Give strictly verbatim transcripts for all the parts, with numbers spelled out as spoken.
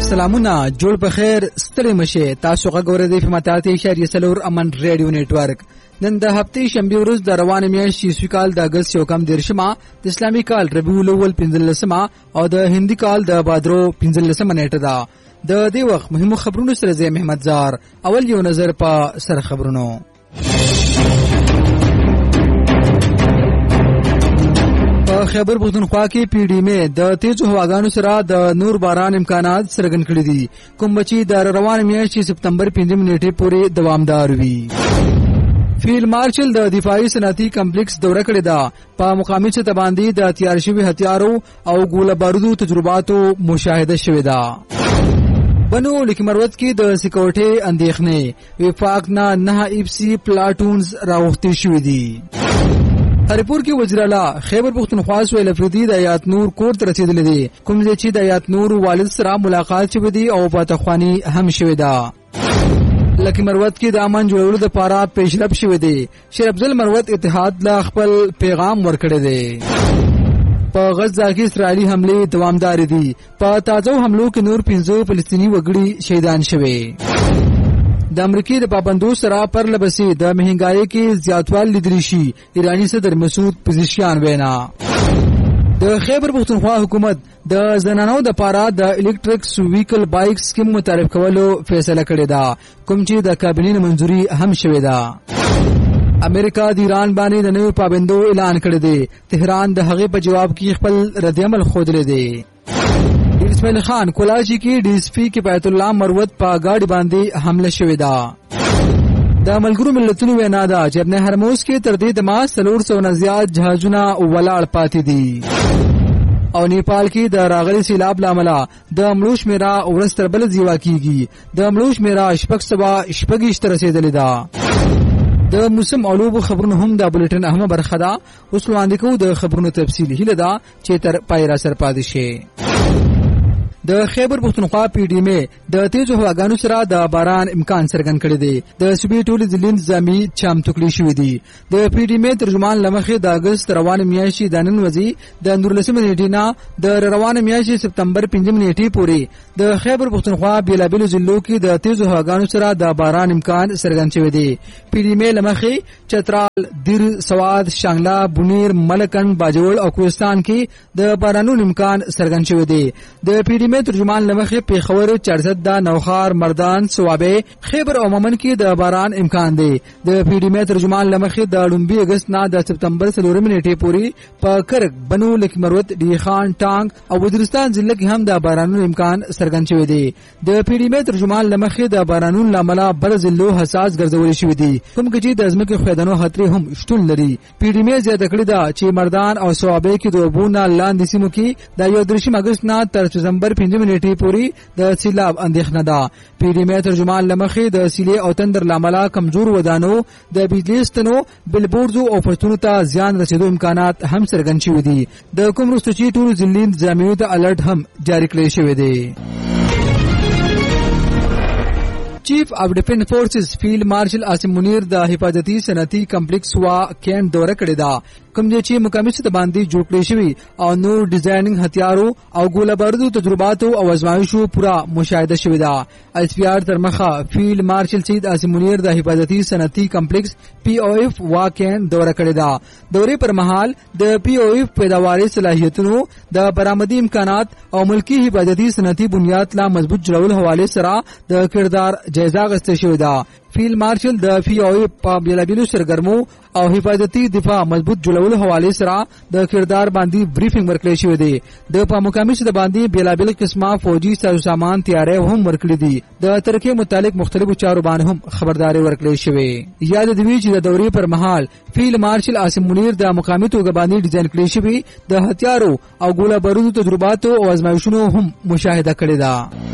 سلامونه جوړ په خیر ستړي مشه تاسو غوړې د فماتات اشاریه سلور امن ریډیو نیټورک نن د هفتې شنبه ورځ د روان میاشتې شې کال د اگست یو کم دیرشمه د اسلامي کال ربیع الاول پنځلسمه او د هندي کال د بادرو پنځلسمه نیټه ده د دې وخت مهمو خبرونو سره زه محمد زار اول یو نظر په سر خبرونو په خیبر پختونخوا کې پی ډی مې د تیزو هواګانو سره د نور باران امکانات څرګند کړي دي کوم چې د روان میاشتې سپتمبر پنځم نیټې پورې دوامدار وي فیلډ مارشل د دفاعي صنعتي کمپلیکس دوره کړې ده په مقامي سطح باندې د تیار شوي هتیارو او ګوله بارودو تجرباتو مشاهده شوې ده بنو لکمروت کې د سکیورټي اندېښنې وفاق نه نه ایف سی پلاټونز راوختي شوې دي هریپور کې وزیر اعلی خیبر پختونخوا سویل افریدي د آیات نور کور ته رسیدلی دی کوم چې د آیات نور والد سره ملاقات شوی دی او پاتخوانی هم شوی ده لکه مروت کې د امن جوړولو لپاره پیشرفت شوی دی شیر افضل مروت اتحاد لا خپل پیغام ورکړی دی په غزه کې اسرائیلي حمله دوامدار دي په تازه حملو کې نور پنځه فلسطینی وګړي شهیدان شوي د امریکای د پابندو سره پر لبسي د مهنګای کې زیاتوال لیدل شي ایرانی صدر مسعود پزیشیان وینا د خیبر پختونخوا حکومت د زنانو د پاره د الکتریک ویکل بایک سکیم متعارف کولو فیصله کړې ده کوم چې د کابینې منځوري هم شوې ده امریکا د ایران باندې د نوو پابندو اعلان کړی دی تهران د هغې په جواب کې خپل رد عمل خوده دی اسماعیل خان کولاچی کې ډي اس پی کفایت الله مروت په گاډي باندې حمله شوې ده د ملګرو ملتونو وینا ده چې ابن هرموز کې تر دې دمه څلور سوه نه زیات جهازونه ولاړ پاتې دي او نیپال کې د راغلي سیلاب لامل د مړو شمیره ورځ تر بلې زیوا کیږي د مړو شمیره شپږ سوه شپږیشت ته رسېدلې ده د موسم اولوبو خبرونو هم د بلټن اهمه برخه ده اوس وړاندې کوو د خبرونو تفصیل هیله ده چې تر پای را سره پاتې شي د خیبر پختونخوا پی ډی مې د تیزو هواګانو سره د باران امکان څرګند کړی دی د صوبې ټولې ضلع نظامي چمتو کړي شوي دي د پی ډی مې ترجمان لمخې د اگست روانه میاشتې د نن ورځې د نورلسمې نیټې نه د روانه میاشتې سپتمبر پنځم نیټې پورې د خیبر پختونخوا بیلابیلو ضلعو کې د تیزو هواګانو سره د باران امکان څرګند شوی دی پی ډی مې لمخې چترال دیر سواد شانګلا بونیر ملکند باجوړ او کوهستان کې د بارانونو امکان څرګند شوی دی د پی ډی مې ترجمان لمخې پیښور چارسد دا نوخار مردان صوابه خیبر او مومن کې د باران امکان دی د پی ډی مې ترجمان لمخې د لومبي اگست نه د سپتمبر څلورم نیټې پورې په کرک بنو لکمروت ډی خان ټانګ او وزیرستان ضلع کې هم د بارانونو امکان څرګند شوی دی د پی ډی مې ترجمان لمخې د بارانونو لامل بر ضلعو حساس ګرځول شوی دی کوم چې د ځمکې خویدنو خطرې هم شتون لري پی ډی مې زیاته کړې ده چې مردان او صوابه کې د وبونه لاندې سیمو کې د یو درشم اگست نه تر سپتمبر پنځم نیټې پورې د سیلاب اندېښنه ده پی ډی مې ترجمان لمخې د سیلې او تندر لامل کمزور ودانو د بجلی ستنو بلبورډز او فصلونو ته زیان رسیدو امکانات هم څرګند شوي دي د کوم وروسته چې ټولو ضلعي انتظامیو ته الرټ هم جاری کړی شوی دی چیف اف ډیفنس فورسز فیلډ مارشل عاصم منیر د حفاظتي صنعتي کمپلیکس وا کین دوره کړې ده کوم چې مقامي سطح باندې جوړ کړی شوی او نور ډیزاینینګ هتیارو او ګوله بارودو تجرباتو او ازمایښتو پورا مشاهده شوی ده ایس پی آر تر مخه فیلډ مارشل سید عاصم منیر د حفاظتي صنعتي کمپلیکس پی او اف وا کین دوره کړې ده دورې پر مهال د پی او اف پیداواري صلاحیتونو د برآمدي امکانات او ملکی حفاظتي صنعتي بنیاد لا مضبوط جوړول حواله سره د کردار جایزه غوښتل شوې ده فیلډ مارشل د پی او اف په بیلابیلو سرګرمو او حفاظتي دفاع مضبوط جوړولو حواله سره د کردار باندې بریفینګ ورکړی شوی دی د په مقامي سطح باندې بیلابیل قسمه فوجي سازوسامان تیارې هم ورکړي دي د ترکیه متعلق مختلفو چارو باندې هم خبرداري ورکړی شوی یاد دی چې د دورې پر مهال فیلډ مارشل عاصم منیر د مقامي توګه باندې ډیزاین کړی شوی د هتیارو او ګوله بارودو تجرباتو او ازمایښتونو هم مشاهده کړې ده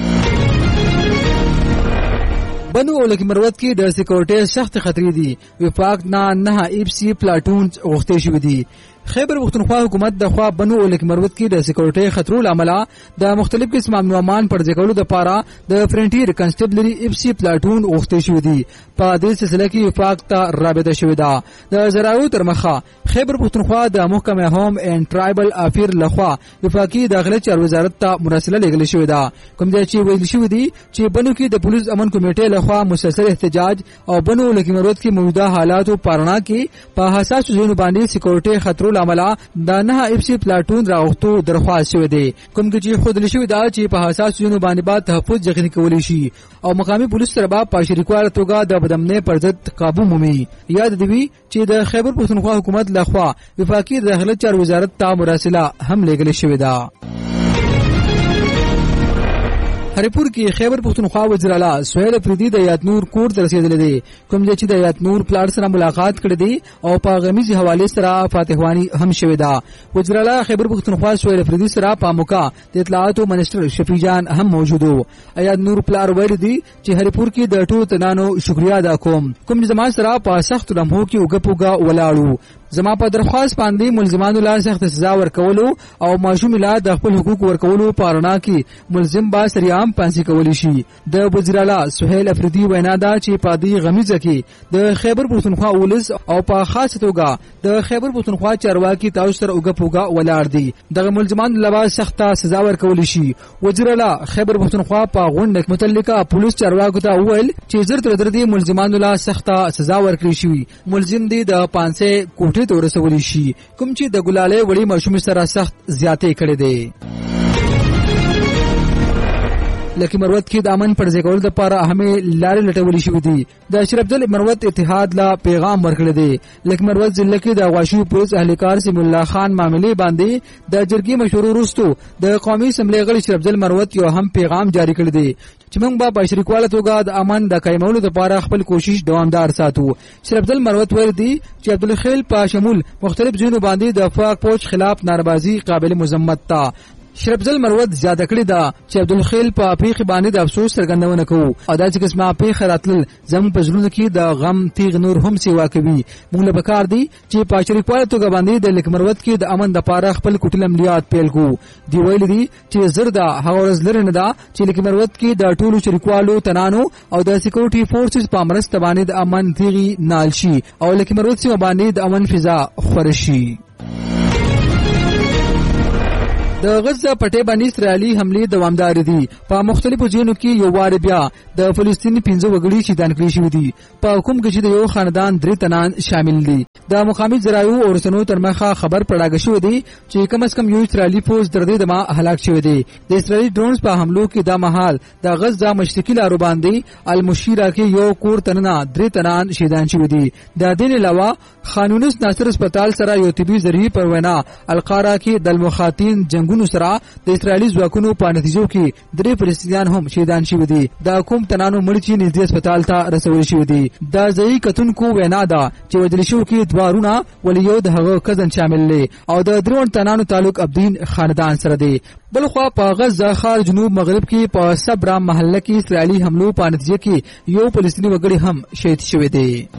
بنو اولک مروت کې د سکیورټي سخت خطرې دي وفاق نه نه ایف سی پلاټونز غوښتل شوی دي خیبر پختونخوا حکومت د خوا بنو اولک مروت کې د سکیورټي خطرو لامل د مختلف قسم امنومان پر ځکولو د پاره د فرنټیر کنسټیبلری اف سی پلاټون غوښتي شو دي. په دې سلسله کې وفاق ته رابطه شوې ده. د زراعو تر مخه خیبر پختونخوا د محکمه هوم اینڈ ټرایبل افیر لخوا وفاقي داخله چارو وزارت ته مراسله لګل شوې ده. کوم ځای چې ویل شوې دي چې بنو کې د پولیس امن کمیټې لخوا مسلسل احتجاج او بنو اولک مروت کې موجوده حالات او پارنا کې په حساس ځایونو باندې سکیورټي خطرو لامل د نه اف سی پلاټون راغښتو درخواست شوې ده. کوم چې خود لشي دا چې په حساس ځایونو باندې با تحفظ یقیني کولی شي او مقامی پولیس سره به په شریکوالي توګه د بدامنۍ پر ضد قابو مومي. یاد دی چې د خیبر پختونخوا حکومت لخوا وفاقي داخله چارو وزارت ته مراسله هم لګل شوې ده. هریپور کې خیبر پختونخوا وزیر اعلی سہیل افریدی د یاد نور کور ته رسیدلی دی. کوم چې د یاد نور پلاټ سره ملاقات کړې دي او په غمیزي حواله سره فاتحوانی هم شوې ده. وزیر اعلی خیبر پختونخوا سہیل افریدی سره په موقع د اطلاعات منسٹر شفیع جان هم موجود وو. یاد نور پلار ویل دي چې هریپور کې د ټولو تنانو شکریا ادا کوم کوم زما سره په سخت لمحو کې وګپوګه ولاړو. زما په درخواست باندې ملزمانو لا سخت سزا ورکولو او ماشوم لا د خپل حقوق ورکولو پارنا کې ملزم با سریام پانسی کولی شي. د وزیر اعلی سہیل افریدی وینا ده چې په دې غمیزه کې د خیبر پختونخوا ولس او په خاص توګه د خیبر پختونخوا چارواکي تاسو سره وګپوګه ولاړ دي. دغه ملزمانو لوا سخت سزا ورکول شي. وزیر اعلی خیبر پختونخوا په غونډه متعلقه پولیس چارواکو ته وویل چې زر تر در دې ملزمانو لا سخت سزا ورکړي شي. ملزم دي د پانسه کوټه ته ورسول شي کوم چې د ګلاله وړي ماشوم سره سخت زیاتې کړې دي. لکه مروت کې د امن پر ځکول د پاره اهمه لارې لټولې شوې دي. د اشرف دل مروت اتحاد لا پیغام ورکړی دی. لکه مروت ضلع کې د غواشو پولیس اهلکار سیم الله خان معاملې باندې د جرګې مشورو وروسته د قومي اسمبلی غړي اشرف دل مروت یو هم پیغام جاری کړی دی چې موږ به په شریکواله توګه د امن د قائمولو لپاره خپل کوشش دوامدار ساتو. اشرف دل مروت ویل دي چې عبدالخیل په شمول مختلف ځایونو باندې د فاق پوج خلاف ناربازي قابل مذمت تا. شربزل مروت زیاده کړی دا چې عبدالخیل په پیښ باندې د افسوس څرګندونه کوي او دا چې قسمه پیښ راتل زموږ په ژوند کې د غم تیغ نور هم سیوا کوي. موږ له پکار دي چې په شریکواله توګه باندې د لیک مروت کې د امن د پاره خپل کوټل عملیات پیل کو. دی ویل دي چې زردا هغه ورځ لري نه دا چې لیک مروت کې د ټولو شریکوالو تنانو او د سکیورټي فورسز په مرسته باندې د امن تیغي نال شي او لیک مروت سیمه باندې د امن فضا خور شي. د غزه پټې باندې اسرائیلي حمله دوامدار دي. په مختلفو ځایونو کې یو وار بیا د فلسطیني پنځه وګړي شهیدان کړي شوي دي. په حکم کې د یو خاندان درې تنان شامل دي. د مقامي ذرایعو او رسنیو تر مخه خبر پړاګه شوې دي چې کم از کم یو اسرائیلي فوج در دې دمه هلاک شوی دی. د اسرائیلي ډرونز په حملو کې د محل د غزه مشرقي لارو باندې المشیره کې یو کور تننه درې تنان شهیدان شوي دي. د دې علاوه خان یونس ناصر هسپتال سره یو طبي ذریعہ پر وینا القاره کې د المخاطین جنگونو سره د اسرائیلي ځواکونو په نتیجو کې درې فلسطینیان هم شهیدان شوي دي. دا کوم تنانو مړي چې نږدې هسپتال ته رسول شوي دي. دا ځای کتونکو وینا ده چې وجل شو کې دوارونه ولې یو د هغه کزن شامل دي او د درون تنانو تعلق ابدین خاندان سره دی. بلخوا په غزه ښار جنوب مغرب کې په صبرا محله کې اسرائیلي حملو په نتیجه کې یو فلسطینی وګړی هم شهید شوی دی.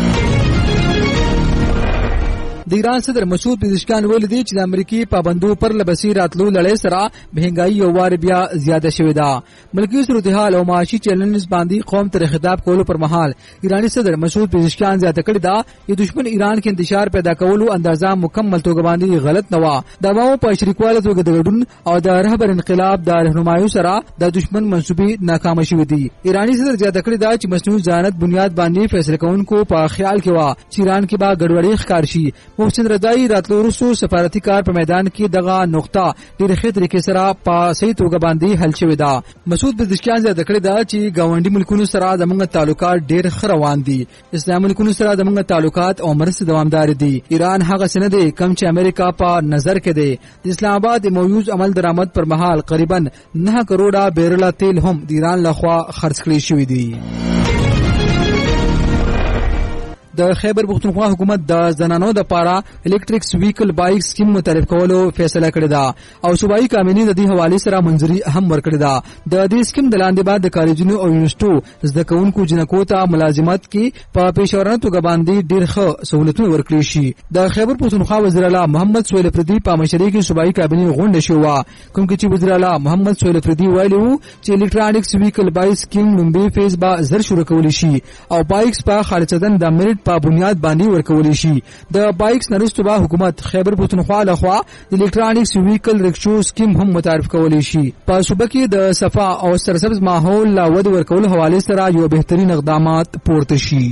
د ایران صدر مسعود پزشکیان ویل دي چې د امریکای پابندو پر لبسي راتلو لړۍ سره مهنګای یو وار بیا زیاته شوې ده. ملکی صورتحال او معاشي چیلنجز باندې قوم ته خطاب کولو پر مهال ایرانی صدر مسعود پزشکیان زیاته کړی دا چې دشمن ایران کې انتشار پیدا کولو اندازه مکمل توګه باندې غلط نه و. د ماو په شریکواله توګه د ګډون او د رهبر انقلاب د رهنمایي سره د دشمن منسوبي ناکام شوې دي. ایرانی صدر زیاته کړی دا چې مصنوعي ځانت بنیاد باندې فیصله کوونکو په خیال کې و چې ایران کې با ګډوډي ښکار شي. محسن رضایی راتلو وروسته سفارتي کار په میدان کې دغه نقطه ډېر ښه طریقې سره په صحیح توګه باندې حل شوې ده. مسعود پزشکیان زیاته کړی دا چې ګاونډي ملکونو سره زموږ تعلقات ډېر ښه روان دي. اسلامي ملکونو سره زموږ تعلقات او مرستې دوامدار دي. ایران هغه څه نه دی کوم چې امریکا په نظر کې دی. د اسلام آباد مویوز عمل درآمد پر مهال قریبا نه کروڑه بیرل تیل هم د ایران لخوا خرڅ کړي شوي دي. د خیبر پختونخوا حکومت د زنانو د پاره الکتریکس ویکل بایک سکیم متعارف کولو فیصله کړې ده او صوبایي کابینه د دې حواله سره منځري هم ورکړې ده د دې سکیم د لاندې بعد د کالجونو او یونیورسيټو زده کوونکو جنکو ته ملازمت کې په پیشورانه توګه باندې ډېر ښه سہولتونه ورکړي شي د خیبر پختونخوا وزیر اعلی محمد سهیل افریدي په مشرۍ کې صوبایي کابینه غونډه شوه کوم چې وزیر اعلی محمد سهیل افریدي ویلي وو چې الکترونیکس ویکل بایک سکیم لومبي فیز به زر شروع کولی شي او بایکس په خالصتن د میرټ په بنیاد باندې ورکول شي د بایکس نرستو به حکومت خیبر پختونخوا لخوا د الکترونیکس ویکل رکشو سکیم هم متعارف کولی شي په صوبه کې د صفا او سرسبز ماحول لا ود ورکول حواله سره یو بهترین اقدامات پورته شي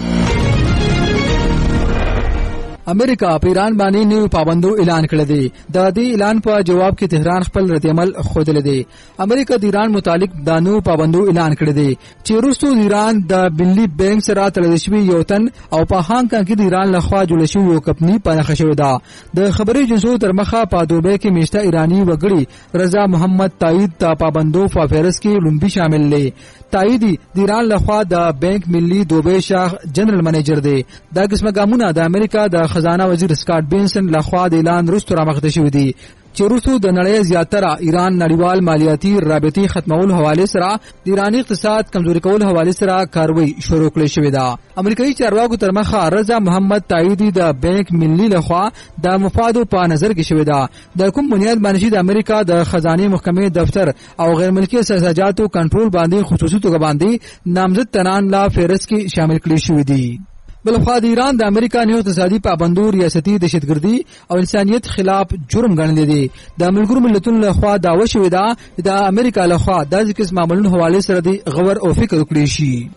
امریکا په ایران باندې نوې پابندو اعلان کړی دی د دې اعلان په جواب کې تهران خپل رد عمل خوده دی امریکا د ایران متعلق د نوې پابندو اعلان کړی دی چې وروسته ایران د بلی بانک سره تړل شوی یو تن او په هانګ کانګ کې د ایران لخوا جوړ شوی یو کمپنی په نښه شوې ده د خبري جنسو تر مخه په دوبه کې میشته ایرانی وګړي رضا محمد تایید ته پابندو فافیرس کې لومبي شامل لې تاییدی د ایران لخوا د بانک ملي دوبه شاه جنرال منیجر دی دا قسمه ګامونه د امریکا د خزانه وزیر سکاټ بینسن لخوا د اعلان وروسته رامخته شوی دی چې وروسته د نړۍ زیاتره ایران نړیوال مالیاتي رابطې ختمولو حواله سره د ایرانی اقتصاد کمزوري کولو حواله سره کاروي شروع کړې شوې ده امریکایي چارواکو تر مخه رضا محمد تاییدی د بانک ملي لخوا د مفادو په نظر کې شوې ده د کوم بنیاد باندې د امریکا د خزانه محکمې دفتر او غیر ملکي سیاستو کنټرول باندې خصوصي توګه باندې نامزد تنان لا فهرست کې شامل کړي شوې دي بلخوا د ایران د امریکا نیو اقتصادي پابندو ریاستي دهشتګردي او انسانیت خلاف جرم ګڼل دي د ملګرو ملتونو لخوا داوا شوې ده د امریکا لخوا د ځکه معاملونو حواله سره د غور او فکر وکړي شي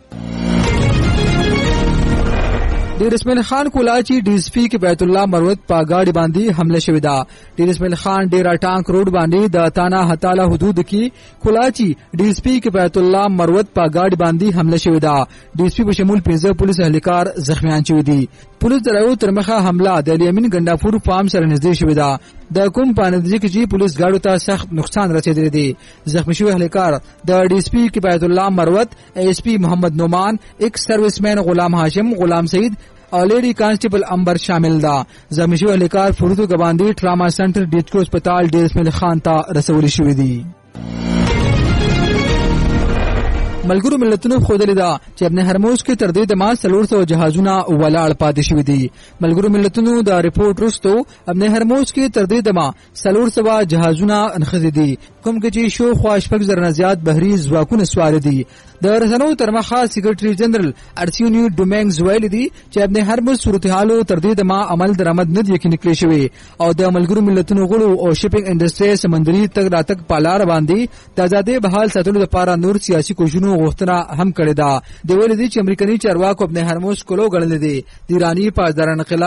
ډیر اسماعیل خان کولاچی ډي اس پی کې بیت الله مروت په گاډي باندې حمله شوې ده ډیر اسماعیل خان ډیرا ټانک روډ باندې د تانا هتاله حدود کې کولاچی ډي اس پی کې بیت الله مروت په گاډي باندې حمله شوې ده ډي اس پی په شمول پنځه پولیس اهلکار زخمیان شوي دي پولیس درایو تر مخه حمله د الیمین ګندافور فارم سره نږدې شوې ده د کوم په نتیجه کې چې پولیس ګاډو ته سخت نقصان رسیدلی دی زخمی شوی اهلکار د ډي اس پی کې بیت الله مروت ایس پی محمد نومان ایکس سروسمین غلام هاشم غلام سعید او لیڈی کانسټیبل امبر شامل ده زخمی شوی اهلکار فرودو ګباندی ټراما سنټر ډیټکو هسپتال ډیر اسماعیل خان ته رسول شوی دی ملګرو ملتونو خودلی دا چې ابن هرموز کې تر دې د ما څلور سوه جهازونه ولاړ پاتې شوي دي ملګرو ملتونو د ریپورټ وروسته ابن هرموز کې تر دې د ما څلور سوه جهازونه نښتي دي کوم کې چې شاوخوا شپږ زره نه زیات بحري ځواکونه سواره دي د رسنیو تر مخه سیکرټري جنرال ارسینیو ډومینګز ویلي دي چې ابن هرموز صورتحالو تر دې د ما عمل درآمد نه دی یقیني کړی شوی او د ملګرو ملتونو غړو او شپینګ انډستری سمندري تګ راتګ په لار باندې د ازادۍ بحال ساتلو لپاره نور سیاسي کوششونو غوښتنه هم کړې ده د ویلي دي چې امریکایي چارواکو ابن هرموز کولو ګڼلې دي د ایراني پاسداران